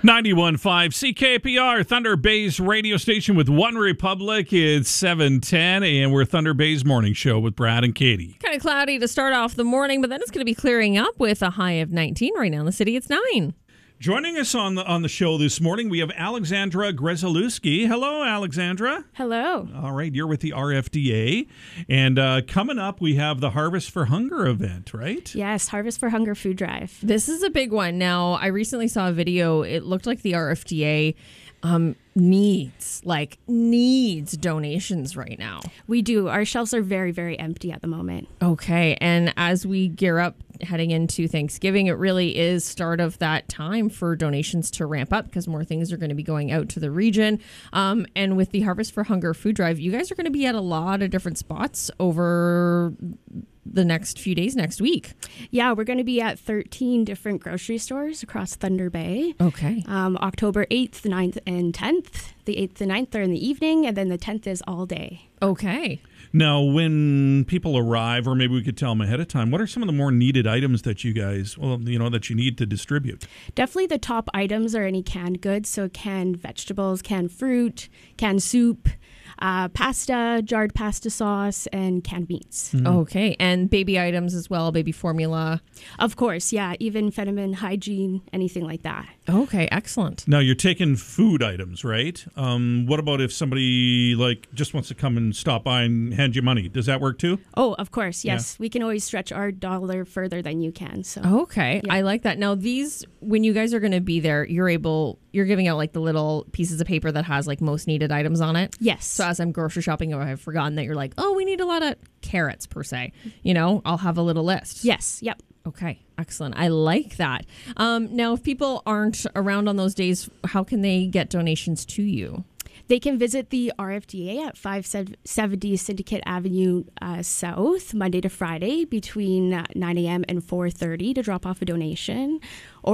91.5 CKPR, Thunder Bay's radio station with One Republic. It's 7:10, and we're Thunder Bay's morning show with Brad and Katie. Kind of cloudy to start off the morning, but then it's going to be clearing up with a high of 19. Right now in the city, it's 9. Joining us on the show this morning, we have Alexandra Grzelewski. Hello, Alexandra. Hello. All right, you're with the RFDA. And coming up, we have the Harvest for Hunger event, right? Yes, Harvest for Hunger food drive. This is a big one. Now, I recently saw a video. It looked like the RFDA needs donations right now. We do. Our shelves are very, very empty at the moment. Okay. And as we gear up heading into Thanksgiving, it really is start of that time for donations to ramp up because more things are going to be going out to the region. And with the Harvest for Hunger food drive, you guys are going to be at a lot of different spots over the next few days next week. Yeah, we're going to be at 13 different grocery stores across Thunder Bay. Okay. October 8th, 9th, and 10th. The 8th and 9th are in the evening, and then the 10th is all day. Okay. Now, when people arrive, or maybe we could tell them ahead of time, what are some of the more needed items that you guys, that you need to distribute? Definitely the top items are any canned goods, so canned vegetables, canned fruit, canned soup, pasta, jarred pasta sauce, and canned meats. Mm-hmm. Okay. And baby items as well, baby formula. Of course, yeah, even Feminine hygiene, anything like that. Okay, excellent. Now, you're taking food items, right? What about if somebody just wants to come and stop by and hand you money? Does that work too? Oh, of course, yes. Yeah. We can always stretch our dollar further than you can. So. Okay, yeah. I like that. Now, these, when you guys are going to be there, you're giving out the little pieces of paper that has most needed items on it? Yes. So as I'm grocery shopping, or I've forgotten that you're we need a lot of carrots per se. I'll have a little list. Yes, yep. Okay, excellent. I like that. Now, if people aren't around on those days, how can they get donations to you? They can visit the RFDA at 570 Syndicate Avenue South, Monday to Friday between 9 a.m. and 4:30 to drop off a donation. Or